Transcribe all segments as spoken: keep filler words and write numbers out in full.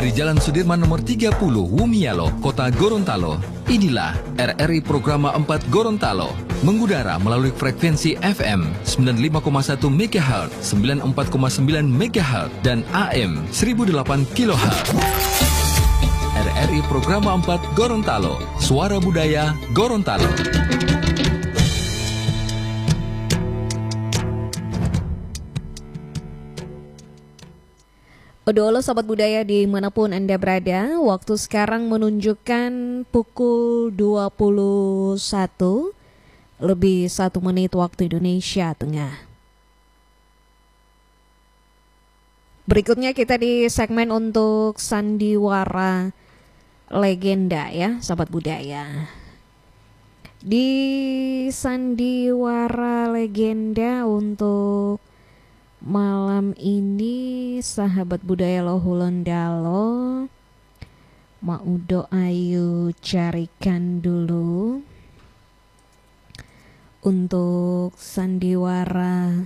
Dari Jalan Sudirman nomor tiga puluh, Wumialo, Kota Gorontalo. Inilah R R I Programa empat Gorontalo. Mengudara melalui frekuensi F M sembilan puluh lima koma satu megahertz, sembilan puluh empat koma sembilan megahertz, dan A M seribu delapan kilohertz. R R I Programa empat Gorontalo. Suara Budaya Gorontalo. Odo Sobat Budaya dimanapun Anda berada, waktu sekarang menunjukkan pukul dua puluh satu lebih satu menit waktu Indonesia Tengah. Berikutnya kita di segmen untuk Sandiwara Legenda ya, Sobat Budaya. Di Sandiwara Legenda untuk malam ini, sahabat budaya Lohulondalo, Mak Udo ayu carikan dulu untuk sandiwara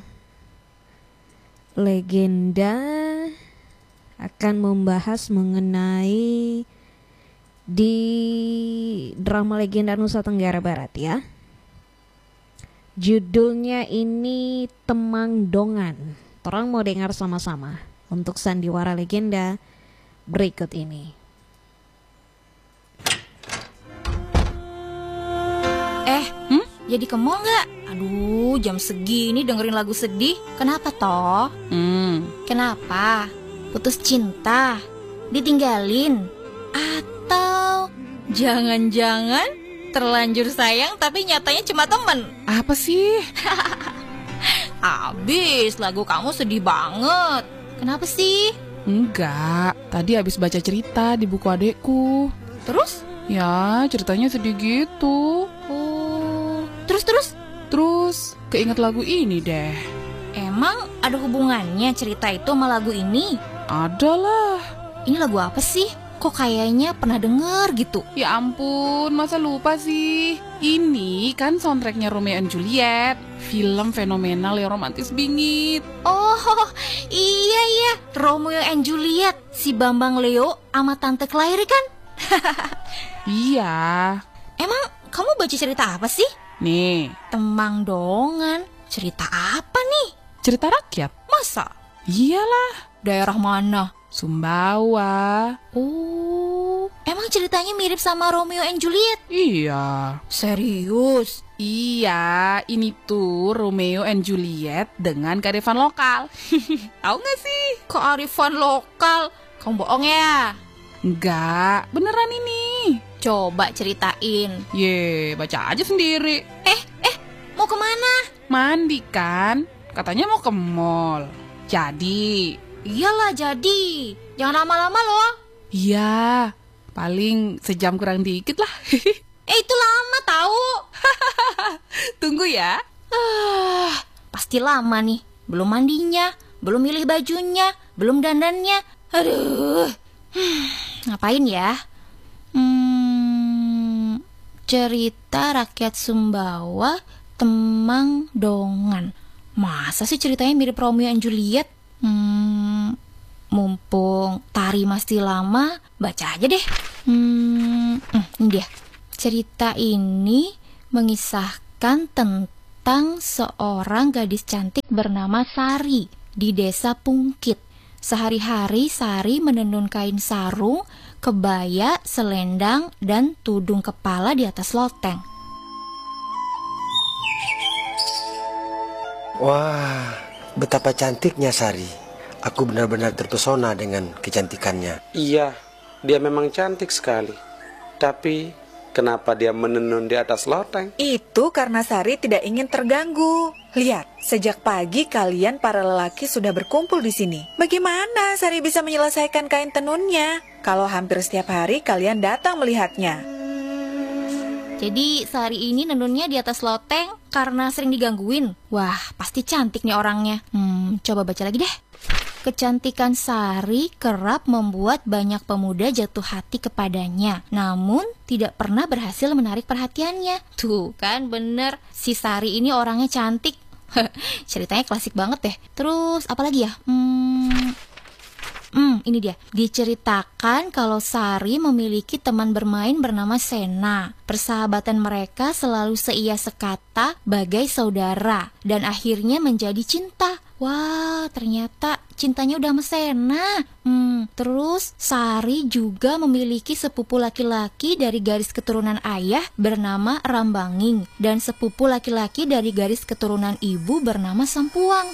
legenda akan membahas mengenai di drama legenda Nusa Tenggara Barat ya. Judulnya ini Temang Dongan. Orang mau dengar sama-sama untuk sandiwara legenda berikut ini. Eh, hmm? Jadi ke mall nggak? Aduh, jam segini dengerin lagu sedih. Kenapa toh? Hmm. Kenapa? Putus cinta? Ditinggalin? Atau jangan-jangan terlanjur sayang tapi nyatanya cuma temen? Apa sih? Abis, lagu kamu sedih banget. Kenapa sih? Enggak, tadi habis baca cerita di buku adekku. Terus? Ya, ceritanya sedih gitu. Oh, terus-terus? Terus, keinget lagu ini deh. Emang ada hubungannya cerita itu sama lagu ini? Ada lah. Ini lagu apa sih? Kok kayaknya pernah denger gitu? Ya ampun, masa lupa sih? Ini kan soundtracknya Romeo and Juliet, film fenomenal yang romantis bingit. Oh, iya iya, Romeo and Juliet, si Bambang Leo sama Tante Claire kan? Iya. Emang kamu baca cerita apa sih? Nih, Temang Dongan. Cerita apa nih? cerita rakyat. Masa? Iyalah, Daerah mana? Sumbawa. Oh, emang ceritanya mirip sama Romeo and Juliet? Iya. Serius? Iya, ini tuh Romeo and Juliet dengan kearifan lokal. Tahu gak sih? Kearifan lokal? Kamu bohong ya? Enggak, beneran ini. Coba ceritain. Ye, baca aja sendiri. Eh, eh, mau kemana? Mandi kan? Katanya mau ke mall. Jadi, Iyalah jadi. Jangan lama-lama loh. iya, paling sejam kurang dikit lah. Eh, itu lama tahu. Tunggu ya. Ah, pasti lama nih. Belum mandinya, belum milih bajunya, belum dandannya. Aduh. Hmm, ngapain ya? Hmm, cerita rakyat Sumbawa, Temang Dongan. Masa sih ceritanya mirip Romeo and Juliet? Hmm, mumpung tari masih lama, baca aja deh. Hmm, ini dia. Cerita ini mengisahkan tentang seorang gadis cantik bernama Sari di desa Pungkit. Sehari-hari Sari menenun kain sarung, kebaya, selendang, dan tudung kepala di atas loteng. Wah, betapa cantiknya Sari. Aku benar-benar terpesona dengan kecantikannya. Iya, dia memang cantik sekali. Tapi, kenapa dia menenun di atas loteng? Itu karena Sari tidak ingin terganggu. Lihat, sejak pagi kalian para lelaki sudah berkumpul di sini. Bagaimana Sari bisa menyelesaikan kain tenunnya kalau hampir setiap hari kalian datang melihatnya? Jadi Sari ini nenunnya di atas loteng karena sering digangguin. Wah, pasti cantik nih orangnya. Hmm, coba baca lagi deh. Kecantikan Sari kerap membuat banyak pemuda jatuh hati kepadanya, namun tidak pernah berhasil menarik perhatiannya. Tuh kan bener, si Sari ini orangnya cantik. Ceritanya klasik banget deh. Terus apa lagi ya? Hmm, Hmm, ini dia. Diceritakan kalau Sari memiliki teman bermain bernama Sena. Persahabatan mereka selalu seia sekata bagai saudara dan akhirnya menjadi cinta. Wah, ternyata cintanya udah sama Sena. Hmm, terus Sari juga memiliki sepupu laki-laki dari garis keturunan ayah bernama Rambanging dan sepupu laki-laki dari garis keturunan ibu bernama Sampuang.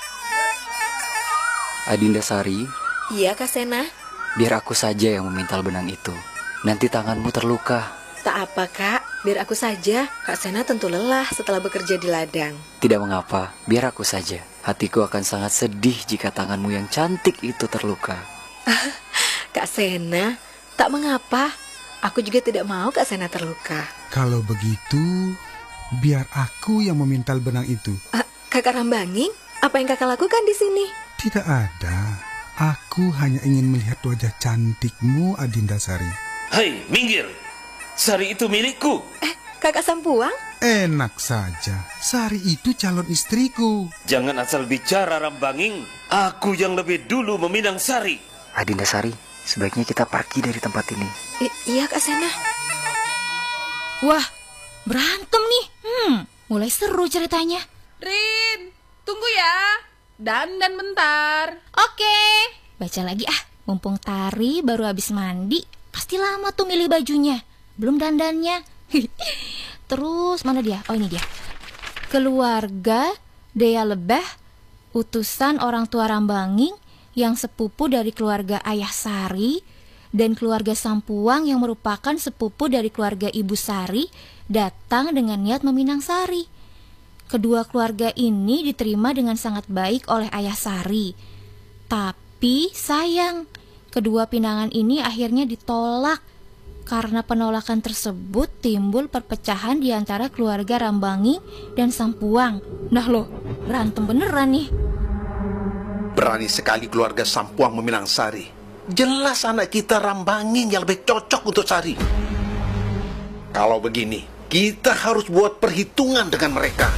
Adinda Sari, Iya, Kak Sena. biar aku saja yang memintal benang itu. Nanti tanganmu terluka. Tak apa, Kak. Biar aku saja. Kak Sena tentu lelah setelah bekerja di ladang. Tidak mengapa, biar aku saja. Hatiku akan sangat sedih jika tanganmu yang cantik itu terluka. Kak Sena, tak mengapa. Aku juga tidak mau Kak Sena terluka. Kalau begitu, biar aku yang memintal benang itu. Uh, Kakak Rambanging, apa yang Kakak lakukan di sini? Tidak ada. Aku hanya ingin melihat wajah cantikmu, Adinda Sari. Hei, minggir. Sari itu milikku. Eh, Kakak Sampuang? Enak saja. Sari itu calon istriku. Jangan asal bicara, Rambanging. Aku yang lebih dulu meminang Sari. Adinda Sari, sebaiknya kita pergi dari tempat ini. I- iya, Kak Sena. Wah, berantem nih. Hmm, mulai seru ceritanya. Rin, tunggu ya. Dandan bentar. Oke, baca lagi ah. Mumpung Tari baru habis mandi, pasti lama tuh milih bajunya. Belum dandannya. Terus mana dia? Oh, ini dia. Keluarga Dea Lebah, utusan orang tua Rambanging yang sepupu dari keluarga Ayah Sari dan keluarga Sampuang yang merupakan sepupu dari keluarga Ibu Sari datang dengan niat meminang Sari. Kedua keluarga ini diterima dengan sangat baik oleh Ayah Sari. Tapi sayang, kedua pinangan ini akhirnya ditolak. Karena penolakan tersebut timbul perpecahan di antara keluarga Rambanging dan Sampuang. Nah loh, berantem beneran nih. Berani sekali keluarga Sampuang meminang Sari. Jelas anak kita Rambanging yang lebih cocok untuk Sari. Kalau begini, kita harus buat perhitungan dengan mereka.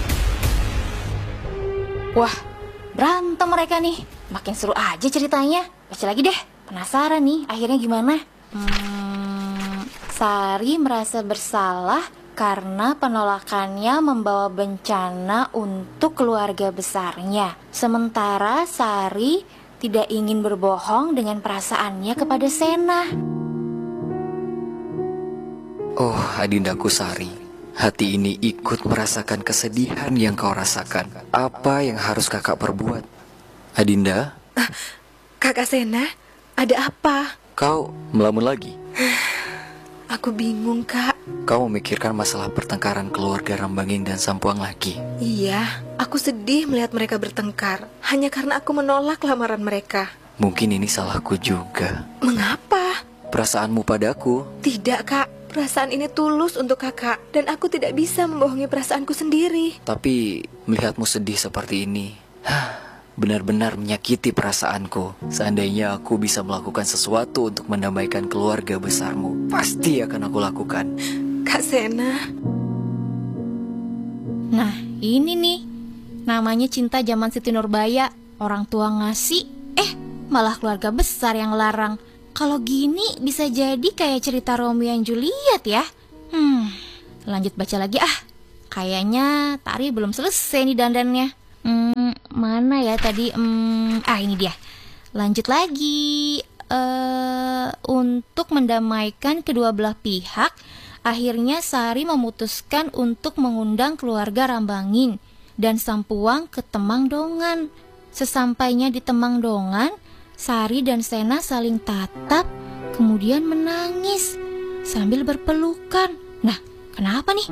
Wah, berantem mereka nih. Makin seru aja ceritanya. Baca lagi deh, penasaran nih akhirnya gimana. Hmm, Sari merasa bersalah karena penolakannya membawa bencana untuk keluarga besarnya. Sementara Sari tidak ingin berbohong dengan perasaannya kepada Sena. Oh, Adindaku Sari, hati ini ikut merasakan kesedihan yang kau rasakan. Apa yang harus kakak perbuat? Adinda? Uh, Kakak Sena, ada apa? Kau melamun lagi? Aku bingung, Kak. Kau memikirkan masalah pertengkaran keluarga Rambanging dan Sampuang lagi? Iya, aku sedih melihat mereka bertengkar hanya karena aku menolak lamaran mereka. Mungkin ini salahku juga. Mengapa? Perasaanmu padaku? Tidak, Kak. Perasaan ini tulus untuk kakak dan aku tidak bisa membohongi perasaanku sendiri. Tapi melihatmu sedih seperti ini, benar-benar menyakiti perasaanku. Seandainya aku bisa melakukan sesuatu untuk mendamaikan keluarga besarmu, pasti akan aku lakukan. Kak Sena. Nah, ini nih, namanya cinta zaman Siti Nurbaya. Orang tua ngasih, eh malah keluarga besar yang larang. Kalau gini bisa jadi kayak cerita Romeo and Juliet ya. Hmm, lanjut baca lagi ah. Kayaknya Tari belum selesai nih dandannya. Hmm, mana ya tadi? Hmm, ah ini dia. Lanjut lagi. Uh, untuk mendamaikan kedua belah pihak, akhirnya Sari memutuskan untuk mengundang keluarga Rambanging dan Sampuang ke Temangdongan. Sesampainya di Temangdongan, Sari dan Sena saling tatap, kemudian menangis sambil berpelukan. Nah, kenapa nih?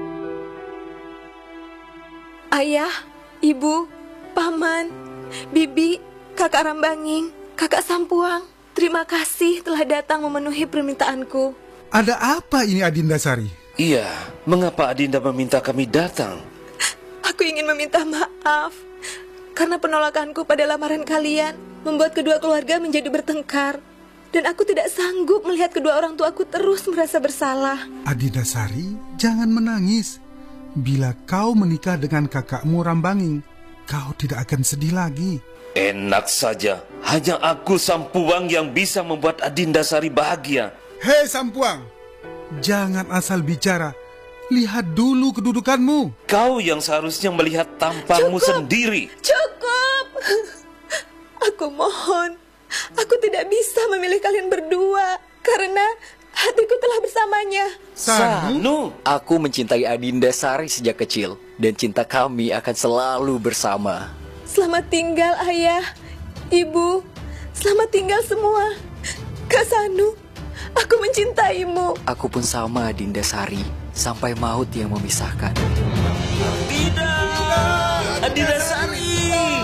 Ayah, Ibu, Paman, Bibi, Kakak Rambanging, Kakak Sampuang, terima kasih telah datang memenuhi permintaanku. Ada apa ini Adinda Sari? Iya, mengapa Adinda meminta kami datang? Aku ingin meminta maaf karena penolakanku pada lamaran kalian membuat kedua keluarga menjadi bertengkar. Dan aku tidak sanggup melihat kedua orang tuaku terus merasa bersalah. Adinda Sari, jangan menangis. Bila kau menikah dengan kakakmu Rambanging, kau tidak akan sedih lagi. Enak saja, hanya aku Sampuang yang bisa membuat Adinda Sari bahagia. Hei Sampuang, jangan asal bicara. Lihat dulu kedudukanmu. Kau yang seharusnya melihat tampangmu Cukup. sendiri. Cukup. Aku mohon, aku tidak bisa memilih kalian berdua karena hatiku telah bersamanya. Sanu, aku mencintai Adinda Sari sejak kecil dan cinta kami akan selalu bersama. Selamat tinggal ayah, ibu. Selamat tinggal semua. Kak Sanu, aku mencintaimu. Aku pun sama Adinda Sari, sampai maut yang memisahkan. Tidak, Adinda Sari.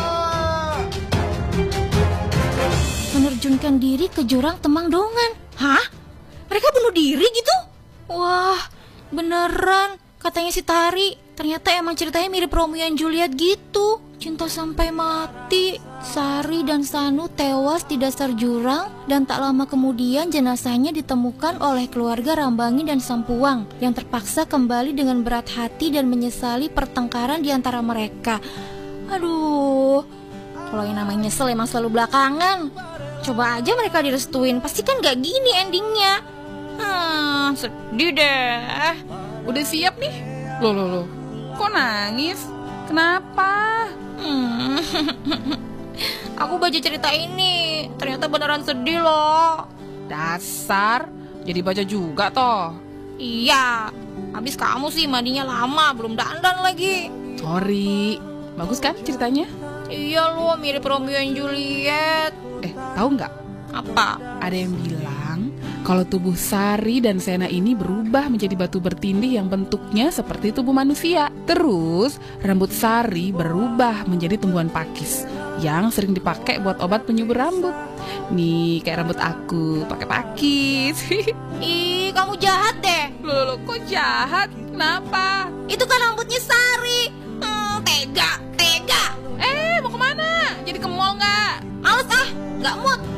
Menerjunkan diri ke jurang Temangdongan. Hah? Mereka bunuh diri gitu? Wah, beneran. Katanya si Tari, ternyata emang ceritanya mirip Romeo and Juliet gitu. Cinta sampai mati. Sari dan Sanu tewas di dasar jurang dan tak lama kemudian jenazahnya ditemukan oleh keluarga Rambanging dan Sampuang yang terpaksa kembali dengan berat hati dan menyesali pertengkaran di antara mereka. Aduh, kalau yang namanya nyesel emang selalu belakangan. Coba aja mereka direstuin, pasti kan gak gini endingnya. Hmm, sedih deh. Udah siap nih? Loh, loh, loh. Kok nangis? Kenapa? Hmm. Aku baca cerita ini, ternyata beneran sedih loh. Dasar, jadi baca juga toh. Iya, habis kamu sih mandinya lama, belum dandan lagi. Sorry, bagus kan ceritanya? Iya loh, mirip Romeo and Juliet. Eh, tahu nggak? Apa? Ada yang bilang kalau tubuh Sari dan Sena ini berubah menjadi batu bertindih yang bentuknya seperti tubuh manusia. Terus rambut Sari berubah menjadi tumbuhan pakis yang sering dipakai buat obat penyubur rambut. Nih kayak rambut aku pakai pakis. Ih, kamu jahat deh. Loh, loh, kok jahat? Kenapa? Itu kan rambutnya Sari. Hmm, tega, tega. Eh, mau kemana? Jadi ke mall nggak? Males ah, nggak mood.